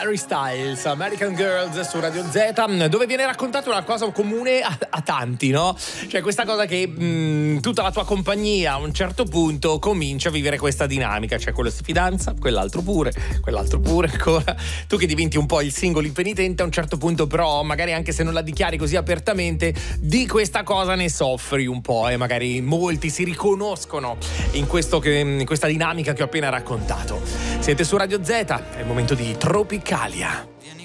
Harry Styles, American Girls su Radio Z, dove viene raccontata una cosa comune a tanti, no? Cioè questa cosa che tutta la tua compagnia a un certo punto comincia a vivere questa dinamica, cioè quello si fidanza, quell'altro pure ancora, tu che diventi un po' il singolo impenitente, a un certo punto però magari anche se non la dichiari così apertamente, di questa cosa ne soffri un po' e magari molti si riconoscono in questa dinamica che ho appena raccontato. Siete su Radio Z, è il momento di Tropicalia.